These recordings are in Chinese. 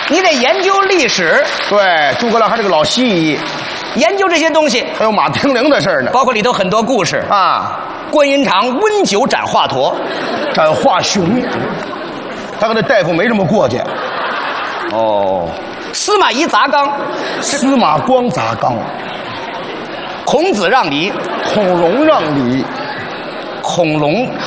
你得研究历史， 对，诸葛亮还是个老西医， 研究这些东西， 还有马丁玲的事儿呢。 包括里头很多故事。 啊， 观音堂温酒斩华佗， 斩华雄，他跟那大夫没这么过去。 哦，司马懿砸缸， 司马光砸缸， 孔子让梨， 孔融让梨， 恐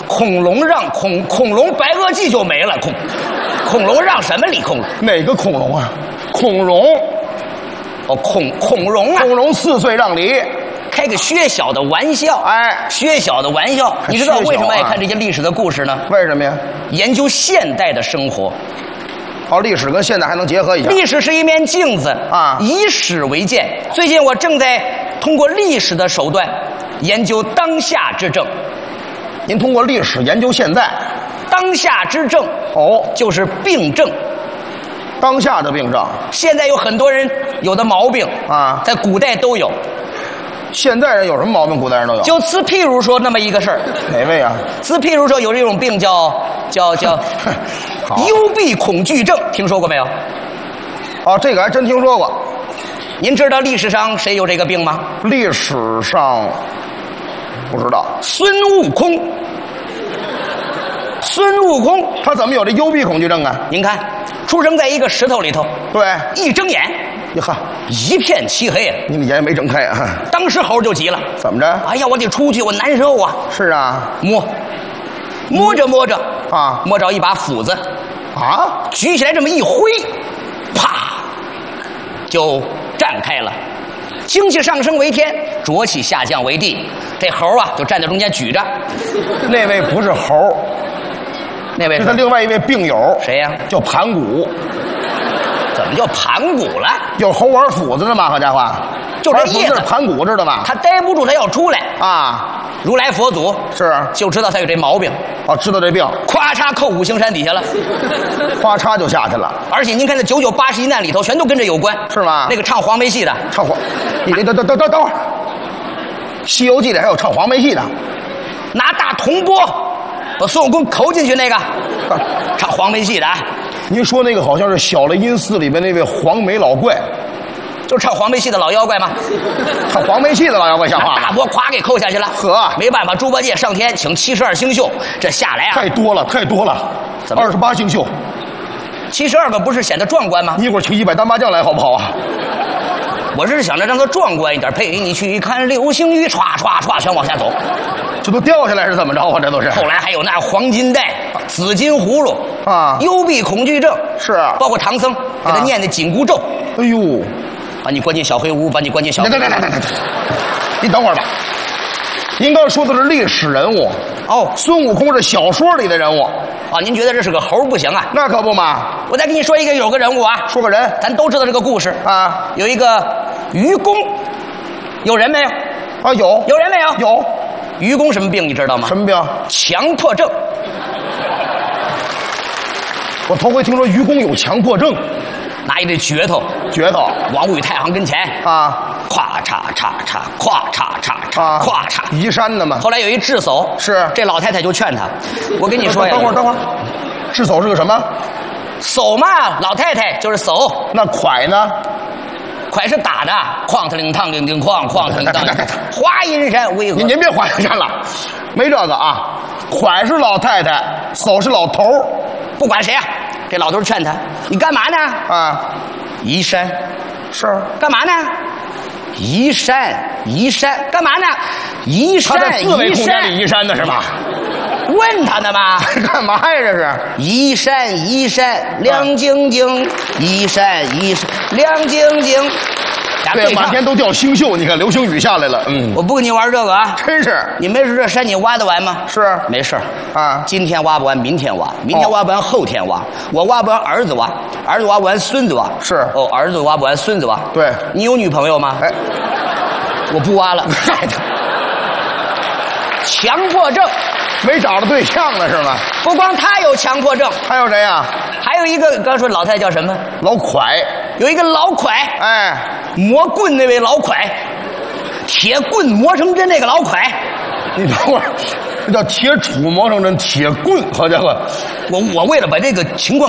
龙白垩纪就没了，恐龙让什么梨？ 哪个孔融啊？孔融， 哦，孔融啊， 孔融4岁让梨， 开个薛小的玩笑， 哎， 薛小的玩笑。你知道为什么爱看这些历史的故事呢？ 为什么呀？ 研究现代的生活。 哦，历史跟现代还能结合一下。 历史是一面镜子啊， 以史为鉴。最近我正在通过历史的手段研究当下之政。 您通过历史研究现在， 当下之政哦， 就是病症。 当下的病症， 现在有很多人有的毛病啊， 在古代都有。 现代人有什么毛病？古代人都有。 就此譬如说那么一个事儿， 哪位啊？ 此譬如说有这种病叫幽闭恐惧症，听说过没有？ 哦，这个还真听说过。 您知道历史上谁有这个病吗？ 历史上不知道。 孙悟空。孙悟空他怎么有这幽闭恐惧症啊？ 您看，出生在一个石头里头， 对， 一睁眼， 呀哈， 一片漆黑。 你的眼没睁开啊？ 当时猴就急了， 怎么着？ 哎呀，我得出去，我难受啊！ 是啊， 摸着啊， 摸着一把斧子， 啊， 举起来这么一挥，啪，就站开了。精气上升为天，浊气下降为地。这猴啊，就站在中间举着。 那位不是猴， 那位是他另外一位病友。 谁呀？ 叫盘古。 怎么叫盘古了？ 有猴玩斧子的吗？好家伙， 就这意思。 盘古知道吗？ 他待不住，他要出来啊！ 如来佛祖是就知道他有这毛病。 哦，知道这病， 咵嚓扣五行山底下了， 哗嚓就下去了。 而且您看那99、80一难里头，全都跟这有关， 是吗？ 那个唱黄梅戏的， 唱黄，你等会儿，《西游记》里还有唱黄梅戏的， 拿大铜钵把孙悟空扣进去那个，唱黄梅戏的。 您说那个好像是小雷音寺里面那位黄眉老怪， 就是唱黄梅戏的老妖怪吗？ 唱黄梅戏的老妖怪像话吗？ 大钵咵给扣下去了。 呵， 没办法，猪八戒上天请72星宿，这下来啊， 太多了。 怎么 28星宿 ，72个不是显得壮观吗？ 你一会儿去100单麻将来好不好啊？ 我是想着让它壮观一点，陪你去看流星雨，唰唰唰全往下走。 这都掉下来是怎么着啊？这都是。 后来还有那黄金带、紫金葫芦啊， 幽闭恐惧症是， 包括唐僧给他念的紧箍咒。 哎呦， 把你关进小黑屋，把你关进小…… 你等会儿吧。您刚说的是历史人物哦， 孙悟空是小说里的人物啊。您觉得这是个猴不行啊？ 那可不嘛。 我再跟你说一个，有个人物啊， 说个人， 咱都知道这个故事啊。 有一个愚公，有人没有？ 啊，有人没有？ 有。 愚公什么病你知道吗？ 什么病？ 强迫症。 我头回听说愚公有强迫症。 拿一这镢头往五雨太行跟前啊， 咵嚓嚓嚓，咵嚓嚓嚓，咵嚓， 移山的嘛。 后来有一智叟， 是这老太太就劝他，我跟你说呀， 等会儿，智叟是个什么？ 叟嘛，老太太就是叟。 那蒯呢？ 蒯是打的，哐特铃当铃铃哐，哐特铃当，华阴山巍峨。 您别华阴山了，没这个啊。蒯是老太太，叟是老头儿， 不管谁啊。这老头劝他：“你干嘛呢？” 啊， 移山。 是干嘛呢？移山，干嘛呢？移山， 他在4维空间里移山的是吧？ 问他呢吗？ 干嘛呀？这是移山，亮晶晶，移山，亮晶晶。 对，满天都掉星宿，你看流星雨下来了。 我不跟你玩这个啊， 真是。 你没事，这山你挖得完吗？ 是， 没事啊。 今天挖不完，明天挖，明天挖不完，后天挖。我挖不完，儿子挖，儿子挖不完，孙子挖。 是哦，儿子挖不完，孙子挖。 对， 你有女朋友吗？ 哎， 我不挖了。强迫症， 没找着对象了是吗？ 不光他有强迫症， 还有谁呀？ 还有一个，刚说老太太叫什么？ 老蒯。 有一个老蒯， 哎， 磨棍那位老蒯，铁棍磨成针那个老蒯。 你等会儿，这叫铁杵磨成针，铁棍，好家伙！ 我为了把这个情况